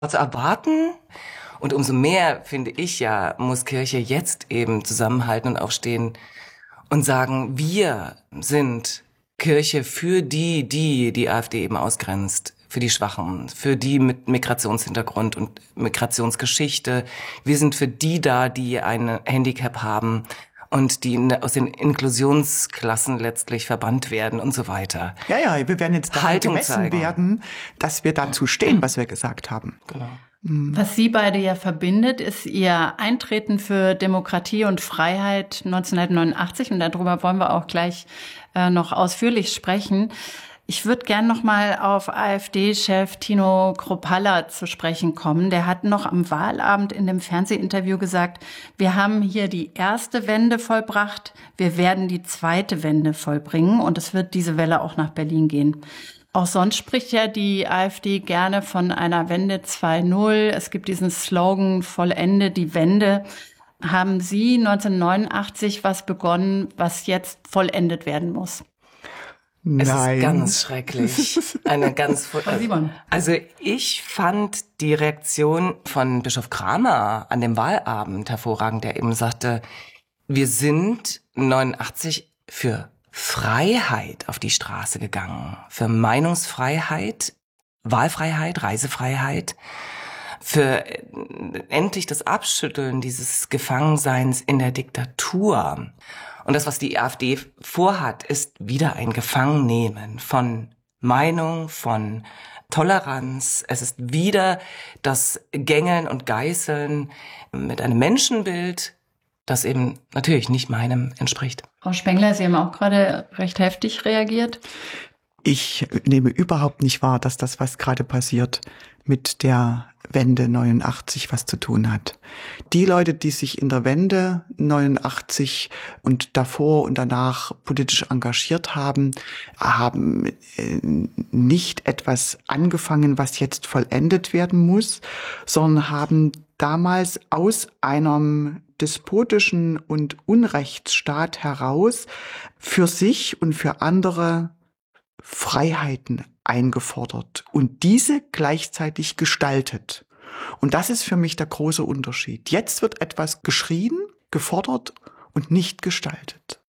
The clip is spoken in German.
zu erwarten. Und umso mehr, finde ich ja, muss Kirche jetzt eben zusammenhalten und aufstehen und sagen, wir sind Kirche für die AfD eben ausgrenzt, für die Schwachen, für die mit Migrationshintergrund und Migrationsgeschichte. Wir sind für die da, die ein Handicap haben und die aus den Inklusionsklassen letztlich verbannt werden und so weiter. Ja, wir werden jetzt daran gemessen werden, dass wir dazu stehen, was wir gesagt haben. Genau. Was Sie beide ja verbindet, ist Ihr Eintreten für Demokratie und Freiheit 1989. Und darüber wollen wir auch gleich noch ausführlich sprechen. Ich würde gern noch mal auf AfD-Chef Tino Kruppalla zu sprechen kommen. Der hat noch am Wahlabend in dem Fernsehinterview gesagt, wir haben hier die erste Wende vollbracht, wir werden die zweite Wende vollbringen und es wird diese Welle auch nach Berlin gehen. Auch sonst spricht ja die AfD gerne von einer Wende 2.0. Es gibt diesen Slogan, vollende die Wende. Haben Sie 1989 was begonnen, was jetzt vollendet werden muss? Es ist ganz schrecklich. Also ich fand die Reaktion von Bischof Kramer an dem Wahlabend hervorragend, der eben sagte, wir sind 89 für Freiheit auf die Straße gegangen, für Meinungsfreiheit, Wahlfreiheit, Reisefreiheit, für endlich das Abschütteln dieses Gefangenseins in der Diktatur. Und das, was die AfD vorhat, ist wieder ein Gefangennehmen von Meinung, von Toleranz. Es ist wieder das Gängeln und Geißeln mit einem Menschenbild, das eben natürlich nicht meinem entspricht. Frau Spengler, Sie haben auch gerade recht heftig reagiert. Ich nehme überhaupt nicht wahr, dass das, was gerade passiert, mit der Wende 89 was zu tun hat. Die Leute, die sich in der Wende 89 und davor und danach politisch engagiert haben, haben nicht etwas angefangen, was jetzt vollendet werden muss, sondern haben damals aus einem despotischen und Unrechtsstaat heraus für sich und für andere Freiheiten eingefordert und diese gleichzeitig gestaltet. Und das ist für mich der große Unterschied. Jetzt wird etwas geschrien, gefordert und nicht gestaltet.